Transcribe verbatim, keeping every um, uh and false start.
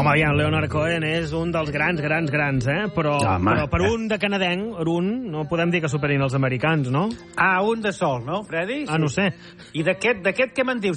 Home, ja, Leonard Cohen és un dels grans, grans, grans, eh? Però, Home, però per eh. un de canadenc, un, no podem dir que superin els americans, no? Ah, un de sol, no, Freddy? Ah, no ho sé. I d'aquest, d'aquest què me'n dius?